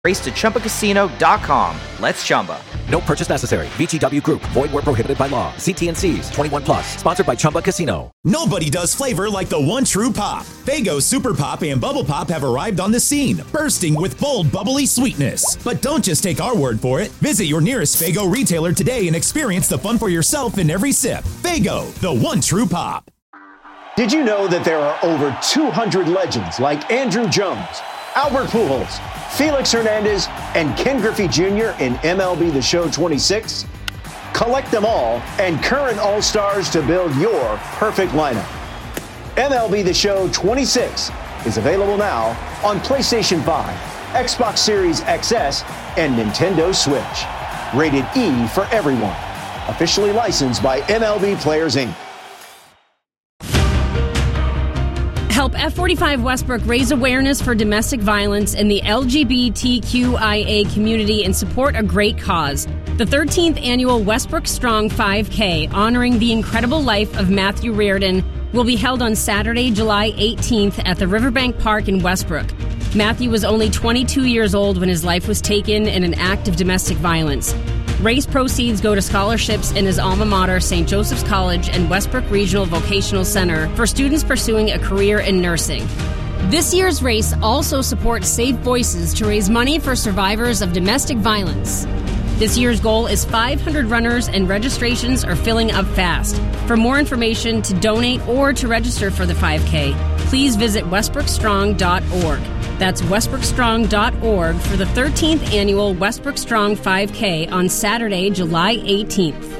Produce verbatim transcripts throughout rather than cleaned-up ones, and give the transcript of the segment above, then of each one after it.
Race to Chumba Casino dot com. Let's Chumba. No purchase necessary. V G W Group. Void where prohibited by law. See T and C's. twenty-one plus. Sponsored by Chumba Casino. Nobody does flavor like the one true pop. Faygo Super Pop and Bubble Pop have arrived on the scene, bursting with bold, bubbly sweetness. But don't just take our word for it. Visit your nearest Faygo retailer today and experience the fun for yourself in every sip. Faygo, the one true pop. Did you know that there are over two hundred legends like Andrew Jones, Albert Pujols, Felix Hernandez, and Ken Griffey Junior in M L B The Show twenty-six? Collect them all and current All-Stars to build your perfect lineup. M L B The Show twenty-six is available now on PlayStation five, Xbox Series X S, and Nintendo Switch. Rated E for everyone. Officially licensed by M L B Players, Incorporated. Help F forty-five Westbrook raise awareness for domestic violence in the L G B T Q I A community and support a great cause. The thirteenth annual Westbrook Strong five K, honoring the incredible life of Matthew Reardon, will be held on Saturday, July eighteenth at the Riverbank Park in Westbrook. Matthew was only twenty-two years old when his life was taken in an act of domestic violence. Race proceeds go to scholarships in his alma mater, Saint Joseph's College and Westbrook Regional Vocational Center, for students pursuing a career in nursing. This year's race also supports Safe Voices to raise money for survivors of domestic violence. This year's goal is five hundred runners, and registrations are filling up fast. For more information, to donate, or to register for the five K, please visit westbrook strong dot org. That's westbrook strong dot org for the thirteenth annual Westbrook Strong five K on Saturday, July eighteenth.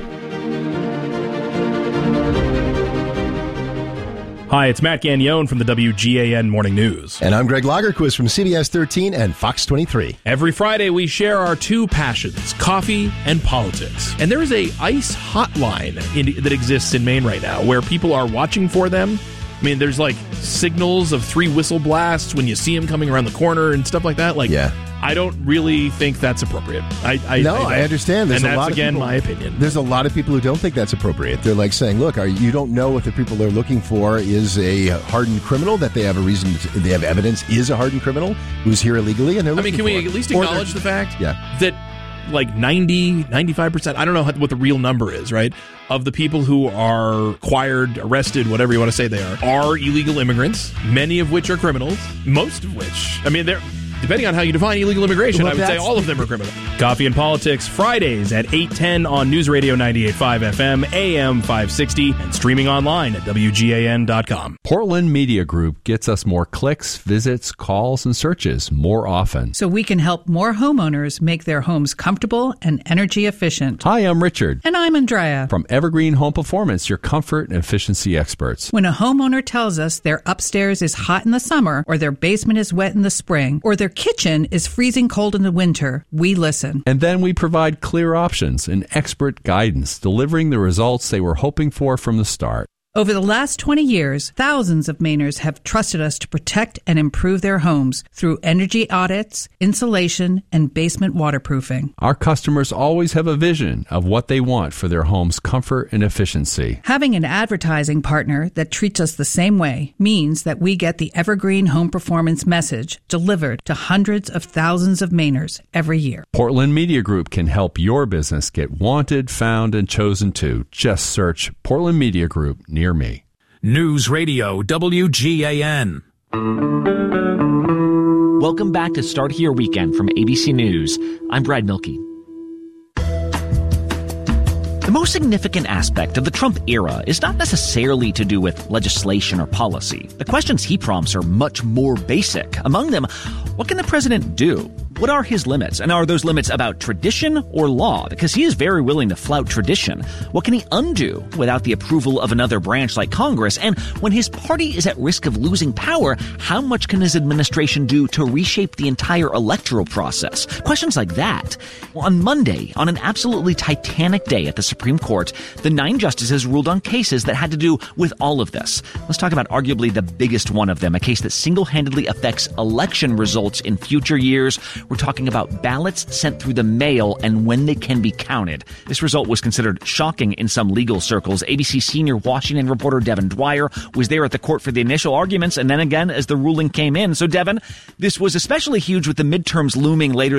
Hi, it's Matt Gagnon from the W G A N Morning News. And I'm Greg Lagerquist from C B S thirteen and Fox twenty-three. Every Friday, we share our two passions, coffee and politics. And there is a ICE hotline in, that exists in Maine right now where people are watching for them. I mean, there's like signals of three whistle blasts when you see them coming around the corner and stuff like that. Like, yeah. I don't really think that's appropriate. I, I No, I, I understand. There's and a that's, lot of again, people, my opinion. There's a lot of people who don't think that's appropriate. They're like saying, look, are, you don't know if the people they're looking for is a hardened criminal, that they have a reason, to, they have evidence is a hardened criminal who's here illegally, and they're looking for I mean, can we it. at least Or acknowledge the fact yeah. that like ninety, ninety-five percent, I don't know what the real number is, right, of the people who are acquired, arrested, whatever you want to say they are, are illegal immigrants, many of which are criminals, most of which, I mean, they're, depending on how you define illegal immigration, well, I would say all of them are criminal. Coffee and Politics, Fridays at eight ten on News Radio ninety-eight point five F M, A M five sixty, and streaming online at W G A N dot com. Portland Media Group gets us more clicks, visits, calls, and searches more often. So we can help more homeowners make their homes comfortable and energy efficient. Hi, I'm Richard. And I'm Andrea. From Evergreen Home Performance, your comfort and efficiency experts. When a homeowner tells us their upstairs is hot in the summer, or their basement is wet in the spring, or their kitchen is freezing cold in the winter, we listen. And then we provide clear options and expert guidance, delivering the results they were hoping for from the start. Over the last twenty years, thousands of Mainers have trusted us to protect and improve their homes through energy audits, insulation, and basement waterproofing. Our customers always have a vision of what they want for their home's comfort and efficiency. Having an advertising partner that treats us the same way means that we get the Evergreen Home Performance message delivered to hundreds of thousands of Mainers every year. Portland Media Group can help your business get wanted, found, and chosen to. Just search Portland Media Group near me. News Radio W G A N. Welcome back to Start Here Weekend from A B C News. I'm Brad Milkey. The most significant aspect of the Trump era is not necessarily to do with legislation or policy. The questions he prompts are much more basic. Among them, what can the president do? What are his limits? And are those limits about tradition or law? Because he is very willing to flout tradition. What can he undo without the approval of another branch like Congress? And when his party is at risk of losing power, how much can his administration do to reshape the entire electoral process? Questions like that. Well, on Monday, on an absolutely titanic day at the Supreme Court, the nine justices ruled on cases that had to do with all of this. Let's talk about arguably the biggest one of them, a case that single-handedly affects election results in future years. We're talking about ballots sent through the mail and when they can be counted. This result was considered shocking in some legal circles. A B C senior Washington reporter Devin Dwyer was there at the court for the initial arguments and then again as the ruling came in. So, Devin, this was especially huge with the midterms looming later